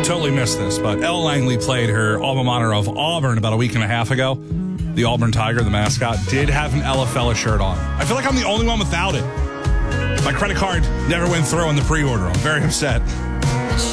Totally missed this, but Elle Langley played her alma mater of Auburn about a week and a half ago. The Auburn Tiger, the mascot, did have an Ella Fella shirt on. I feel like I'm the only one without it. My credit card never went through on the pre-order. I'm very upset.